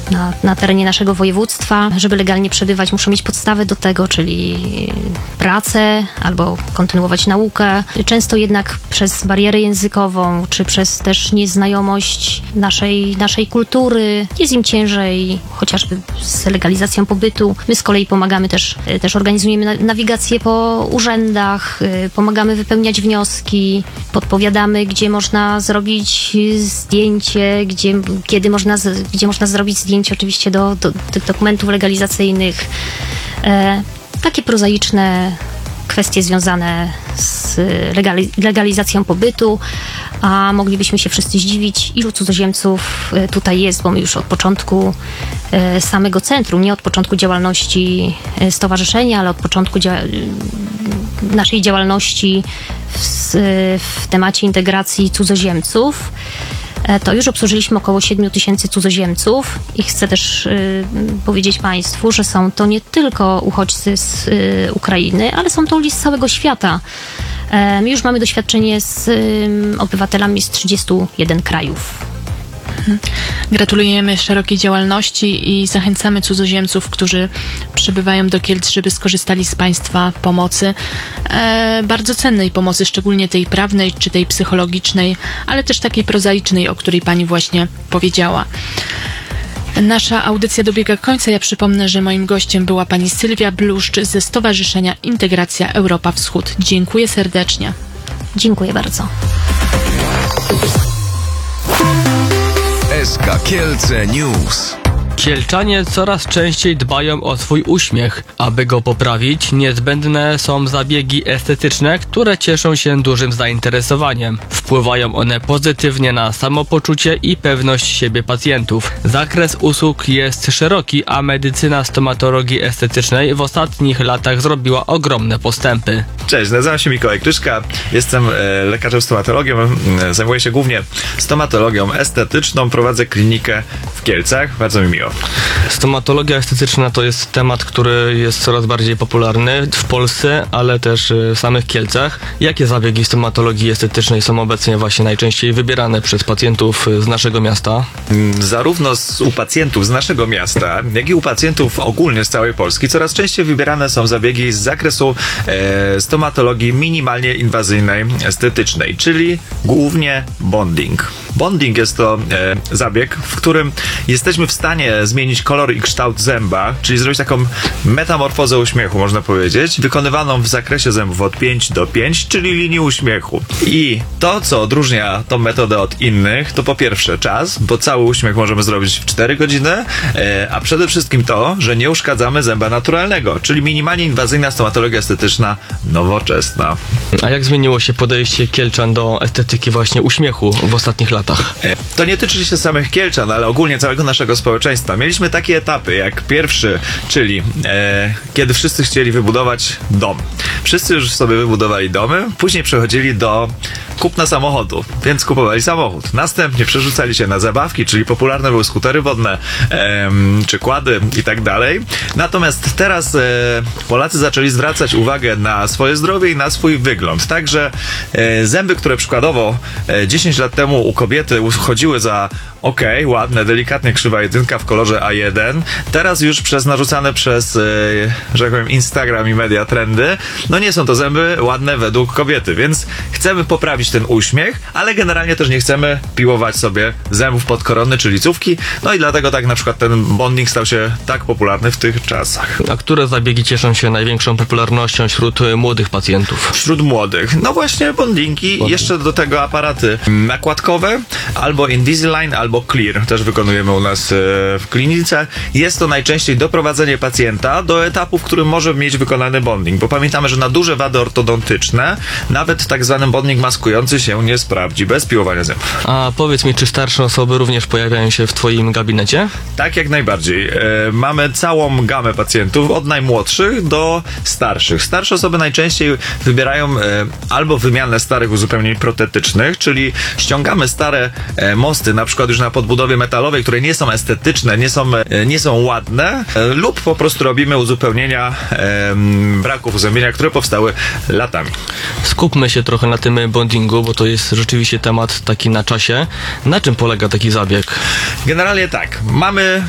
na terenie naszego województwa. Żeby legalnie przebywać, muszą mieć podstawę do tego, czyli pracę albo kontynuować naukę. Często jednak przez barierę językową, czy przez też nieznajomość naszej kultury jest im ciężej, chociażby z legalizacją pobytu. My z kolei pomagamy też organizujemy nawigację po urzędach, pomagamy wypełniać wnioski, podpowiadamy, gdzie można zrobić zdjęcie, gdzie można zrobić zdjęcie oczywiście do tych dokumentów legalizacyjnych. Takie prozaiczne kwestie związane z legalizacją pobytu, a moglibyśmy się wszyscy zdziwić, ilu cudzoziemców tutaj jest, bo my już od początku samego centrum, nie od początku działalności stowarzyszenia, ale od początku naszej działalności w temacie integracji cudzoziemców, to już obsłużyliśmy około 7 000 cudzoziemców i chcę też powiedzieć Państwu, że są to nie tylko uchodźcy z Ukrainy, ale są to ludzie z całego świata. My już mamy doświadczenie z obywatelami z 31 krajów. Gratulujemy szerokiej działalności i zachęcamy cudzoziemców, którzy przybywają do Kielc, żeby skorzystali z Państwa pomocy. Bardzo cennej pomocy, szczególnie tej prawnej czy tej psychologicznej, ale też takiej prozaicznej, o której Pani właśnie powiedziała. Nasza audycja dobiega końca. Ja przypomnę, że moim gościem była Pani Sylwia Bluszcz ze Stowarzyszenia Integracja Europa Wschód. Dziękuję serdecznie. Dziękuję bardzo. SK Kielce News. Kielczanie coraz częściej dbają o swój uśmiech. Aby go poprawić, niezbędne są zabiegi estetyczne, które cieszą się dużym zainteresowaniem. Wpływają one pozytywnie na samopoczucie i pewność siebie pacjentów. Zakres usług jest szeroki, a medycyna stomatologii estetycznej w ostatnich latach zrobiła ogromne postępy. Cześć, nazywam się Mikołaj Kryszka, jestem lekarzem stomatologiem, zajmuję się głównie stomatologią estetyczną, prowadzę klinikę w Kielcach, bardzo mi miło. Stomatologia estetyczna to jest temat, który jest coraz bardziej popularny w Polsce, ale też w samych Kielcach. Jakie zabiegi stomatologii estetycznej są obecnie właśnie najczęściej wybierane przez pacjentów z naszego miasta? Zarówno u pacjentów z naszego miasta, jak i u pacjentów ogólnie z całej Polski coraz częściej wybierane są zabiegi z zakresu stomatologii minimalnie inwazyjnej estetycznej, czyli głównie bonding. Bonding jest to zabieg, w którym jesteśmy w stanie zmienić kolor i kształt zęba, czyli zrobić taką metamorfozę uśmiechu, można powiedzieć, wykonywaną w zakresie zębów od 5 do 5, czyli linii uśmiechu. I to, co odróżnia tą metodę od innych, to po pierwsze czas, bo cały uśmiech możemy zrobić w 4 godziny, a przede wszystkim to, że nie uszkadzamy zęba naturalnego, czyli minimalnie inwazyjna stomatologia estetyczna nowoczesna. A jak zmieniło się podejście Kielczan do estetyki właśnie uśmiechu w ostatnich latach? To nie tyczy się samych Kielczan, ale ogólnie całego naszego społeczeństwa. Mieliśmy takie etapy, jak pierwszy, czyli kiedy wszyscy chcieli wybudować dom. Wszyscy już sobie wybudowali domy, później przechodzili do kupna samochodu, więc kupowali samochód. Następnie przerzucali się na zabawki, czyli popularne były skutery wodne, czy kłady i tak dalej. Natomiast teraz Polacy zaczęli zwracać uwagę na swoje zdrowie i na swój wygląd. Także zęby, które przykładowo 10 lat temu u kobiety chodziły za ładne, delikatnie krzywa jedynka w kolorze A1, teraz już narzucane przez, że tak powiem, Instagram i media trendy, no nie są to zęby ładne według kobiety, więc chcemy poprawić ten uśmiech, ale generalnie też nie chcemy piłować sobie zębów podkoronny czy licówki, no i dlatego tak na przykład ten bonding stał się tak popularny w tych czasach. A które zabiegi cieszą się największą popularnością wśród młodych pacjentów? Wśród młodych? No właśnie bondingi, jeszcze do tego aparaty nakładkowe, albo Invisalign, albo Clear, też wykonujemy u nas w klinice. Jest to najczęściej doprowadzenie pacjenta do etapu, w którym może mieć wykonany bonding, bo pamiętamy, że na duże wady ortodontyczne nawet tak zwany bonding maskujący się nie sprawdzi, bez piłowania zębów. A powiedz mi, czy starsze osoby również pojawiają się w Twoim gabinecie? Tak, jak najbardziej. Mamy całą gamę pacjentów, od najmłodszych do starszych. Starsze osoby najczęściej wybierają albo wymianę starych uzupełnień protetycznych, czyli ściągamy stare mosty, na przykład już na podbudowie metalowej, które nie są estetyczne, nie są ładne, lub po prostu robimy uzupełnienia braków uzębienia, które powstały latami. Skupmy się trochę na tym bondingu, bo to jest rzeczywiście temat taki na czasie. Na czym polega taki zabieg? Generalnie tak, mamy